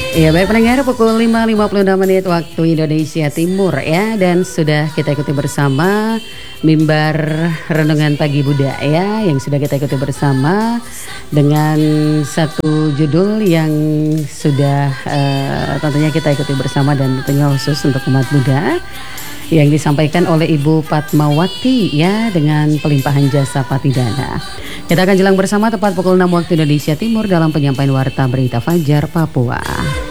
Ya baik pendengar, pukul 5.56 waktu Indonesia Timur ya. Dan sudah kita ikuti bersama mimbar Renungan Pagi Buddha ya, yang sudah kita ikuti bersama dengan satu judul yang sudah tentunya kita ikuti bersama dan tentunya khusus untuk umat Buddha, yang disampaikan oleh Ibu Padmawati ya, dengan pelimpahan jasa Patidana. Kita akan jelang bersama tepat pukul 6 waktu Indonesia Timur dalam penyampaian Warta Berita Fajar Papua.